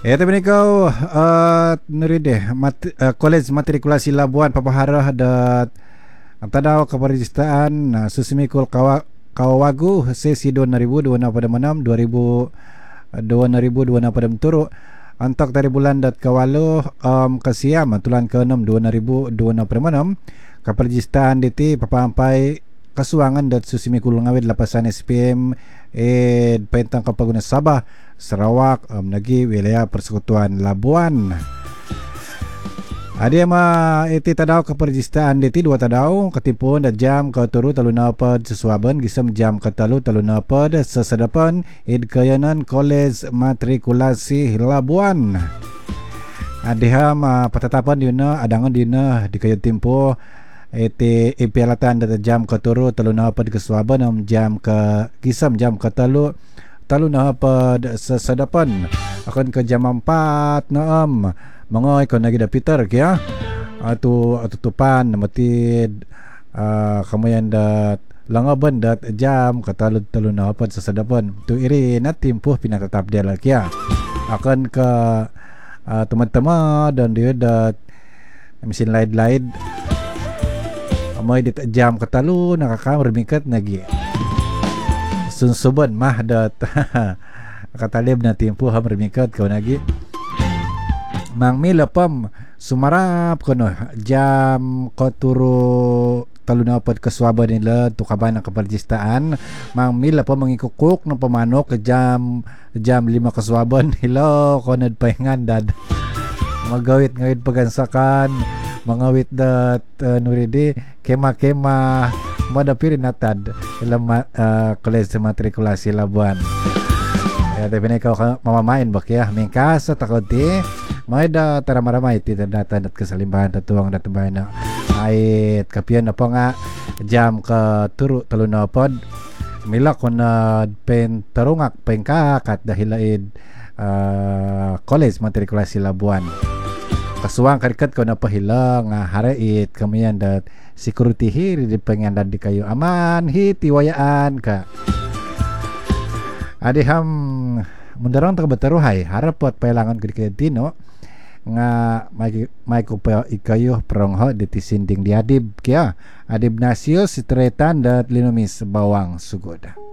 tapi kau nuri deh Kolej Matrikulasi Labuan papaharah dat tadaw keperegistaan susimikul kawawagu sesi 2026 pada menam 2026 pada turu antak dari bulan dat kawalu kesiam tulan ke-6 2026 pada menam keperegistaan DT papampai kasuangan dat susimikul ngawid lapasan SPM pentang Kapaguna Sabah Sarawak nagi wilayah Persekutuan Labuan. Ada iti tadaw keperegistaan DT 2 tadaw ketipun dan jam ke turu talunapad sesuaban gisam jam ke talu talunapad sesedapan kayanan Kolej Matrikulasi Labuan. Adiham patatapan dina adangan dina di kaya tempo iti ipialatan data jam ke turu talunapad kesuaban jam ke gisam jam ke talu talunapad sesedapan akan ke jam 4 naam mga ikon lagi da Peter kaya atu tupan namatid kamayan dat langaban dat jam katalud talunapad sesedapan tu iri na timpuh pinatatap dia lagi ya akan ke teman-teman dan dia dat mesin laid-laid amai dit jam katalu nakakam remikat lagi sunsuban mah dat katalib na timpuh ham remikat kau lagi mang milapam sumarap kono jam koturu talunapad keswaban nila tukaban ng keperegistaan mang milapam mangikukuk ng pamanok ke jam 5 keswaban nila kono pahingan dad magawit ngawit pagansakan mangawit dat nuridi kema madapirin natad ilang Kolej Matrikulasi Labuan ya tapi ikaw mamamain bak ya mingkas sa takoti may da taramaramay ti data dat kasalimbahan tatuang datbay na ay kapian na po nga jam ka turu talunapod mila ko na pen tarungak pengkakat dahil aid Kolej Matrikulasi Labuan kasuang karikat ko na pahila nga harait kamiyan dat security hiri di pengandan di kayo aman hiti wayaan ka adiham mundarang tagabataruhay harapot pailangan kadikadino nga may kupa ikayo prongho diti sinding di adib kaya adib nasyo si tretan dat linumis bawang sugod.